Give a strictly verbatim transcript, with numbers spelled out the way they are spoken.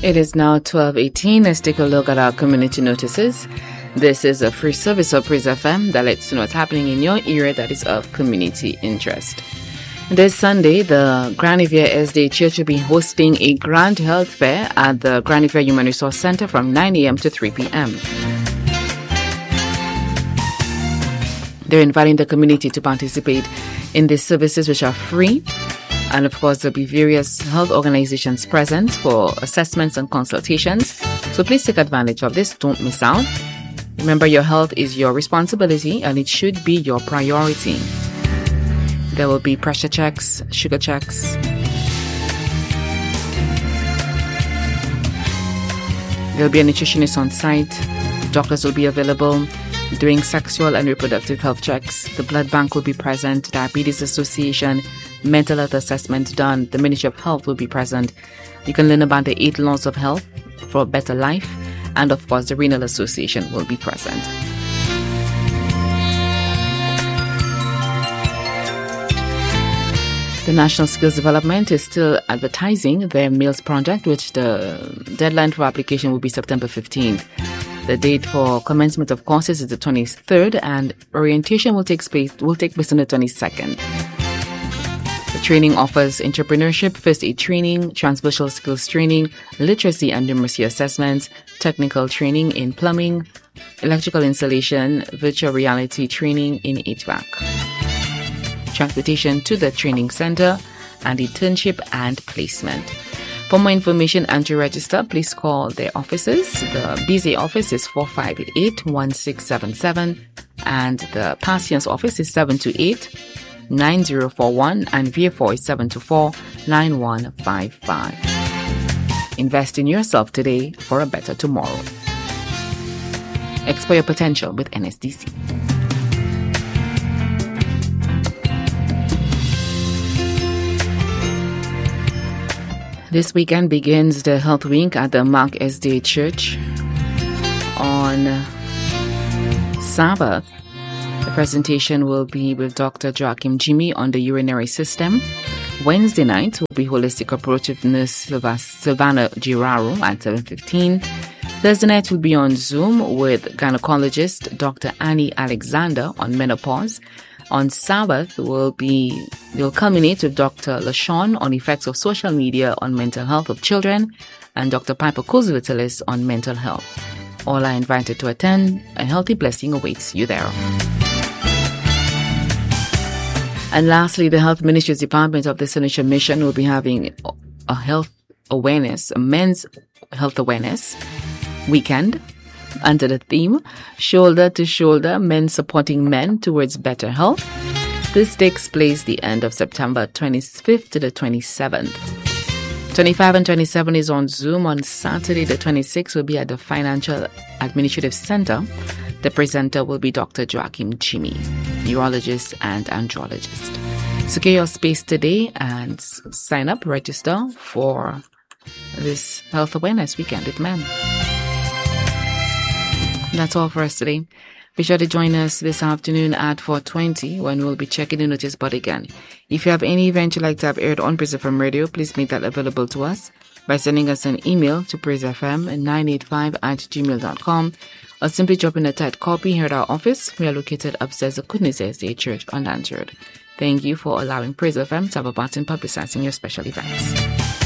It is now twelve eighteen. Let's take a look at our community notices. This is a free service of Praise F M that lets you know what's happening in your area that is of community interest. This Sunday, the Grand Riviere S D A Church will be hosting a grand health fair at the Grand Riviere Human Resource Center from nine a.m. to three p.m. They're inviting the community to participate in these services, which are free. And of course, there'll be various health organizations present for assessments and consultations. So please take advantage of this. Don't miss out. Remember, your health is your responsibility and it should be your priority. There will be pressure checks, sugar checks. There'll be a nutritionist on site. Doctors will be available doing sexual and reproductive health checks. The blood bank will be present. Diabetes Association, mental health assessment done. The Ministry of Health will be present. You can learn about the eight laws of health for a better life. And of course, the Renal Association will be present. The National Skills Development is still advertising their Meals Project, which the deadline for application will be September fifteenth. The date for commencement of courses is the twenty-third, and orientation will take place will take place on the twenty-second. The training offers entrepreneurship, first aid training, transversal skills training, literacy and numeracy assessments, technical training in plumbing, electrical installation, virtual reality training in H V A C, transportation to the training center, and internship and placement. For more information and to register, please call their offices. The B Z office is four five eight, one six seven seven, and the Passions office is seven two eight, nine zero four one, and V F four is seven two four, nine one five five. Invest in yourself today for a better tomorrow. Explore your potential with N S D C. This weekend begins the Health Week at the Mark S D A Church. On Sabbath, the presentation will be with Doctor Joachim Jimmy on the urinary system. Wednesday night will be Holistic Approach with Nurse Silvana Giraro at seven fifteen. Thursday night will be on Zoom with gynecologist Doctor Annie Alexander on menopause. On Sabbath, will be will culminate with Doctor LaShawn on effects of social media on mental health of children, and Doctor Piper Kozvitalis on mental health. All are invited to attend. A healthy blessing awaits you there. And lastly, the Health Ministries Department of the Seneca Mission will be having a health awareness, a men's health awareness weekend under the theme Shoulder to Shoulder, Men Supporting Men Towards Better Health. This takes place the end of September twenty-fifth to the twenty-seventh. twenty-five and twenty-seven is on Zoom. On Saturday, the twenty-sixth, will be at the Financial Administrative Center. The presenter will be Doctor Joachim Jimmy, urologist and andrologist. Secure your space today and sign up, register for this Health Awareness Weekend with men. That's all for us today. Be sure to join us this afternoon at four twenty when we'll be checking the notice board again. If you have any event you'd like to have aired on Praise F M Radio, please make that available to us by sending us an email to praisefm nine eight five at gmail dot com or simply dropping a tight copy here at our office. We are located upstairs at Goodness S D A Church on Dance Road. Thank you for allowing Praise F M to have a part in publicizing your special events.